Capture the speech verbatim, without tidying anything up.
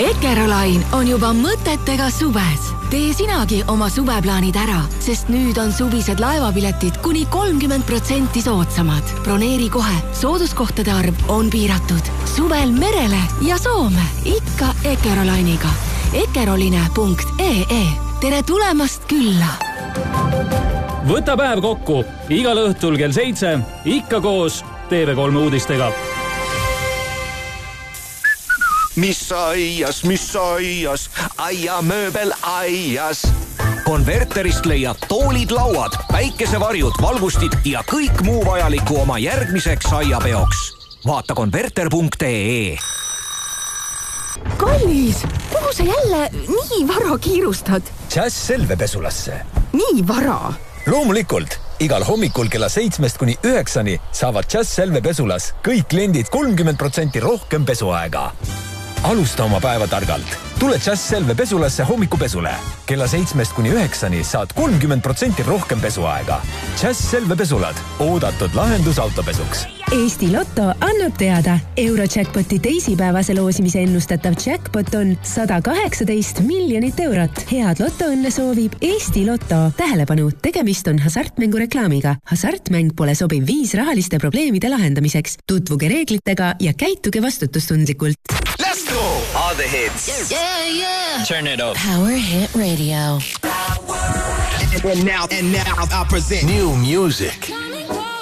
Ekerolain on juba mõtetega suves. Tee sinagi oma suveplaanid ära, sest nüüd on suvised laevapiletid kuni kolmkümmend protsenti soodsamad. Broneeri kohe, sooduskohtade arv on piiratud. Suvel merele ja Soome, ikka Ekerolainiga. ekeroline punkt ee. Tere tulemast külla! Võta päev kokku, igal õhtul kell seitse, ikka koos T V kolm uudistega. Mis aias, mis aias, aia mööbel aias. Konverterist leiad toolid, lauad, päikesevarjud, valgustid ja kõik muu vajaliku oma järgmiseks aiapeoks. Vaata konverter punkt ee. Kallis, kuhu sa jälle nii vara kiirustad? Jazz Selve pesulasse. Nii vara? Loomulikult, igal hommikul kella seitsmest kuni üheksani saavad Jazz Selve pesulas kõik kliendid kolmkümmend protsenti rohkem pesuaega. Alusta oma päeva targalt. Tule Jazz Selve pesulasse hommikupesule. Kella seitsmest kuni üheksani saad kolmkümmend protsenti rohkem pesuaega. Jazz Selve pesulad. Oodatud lahendus autopesuks. Eesti Lotto annab teada. Eurojackpoti teisipäevase loosimise ennustatav jackpot on sada kaheksateist miljonit eurot. Head Lotto-õnne soovib Eesti Lotto. Tähelepanu, tegemist on hasartmängu reklaamiga. Hasartmäng pole sobiv viis rahaliste probleemide lahendamiseks. Tutvuge reeglitega ja käituge vastutustundlikult. Let's go! All the hits. Yeah, yeah. Turn it up. Power Hit Radio. And now, and now I present New music.